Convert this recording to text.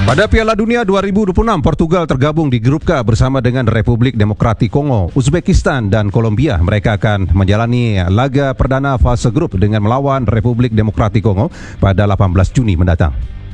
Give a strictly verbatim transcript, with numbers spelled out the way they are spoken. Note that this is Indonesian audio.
Pada Piala Dunia dua ribu dua puluh enam, Portugal tergabung di grup K bersama dengan Republik Demokratik Kongo, Uzbekistan, dan Kolombia. Mereka akan menjalani laga perdana fase grup dengan melawan Republik Demokratik Kongo pada delapan belas Juni mendatang.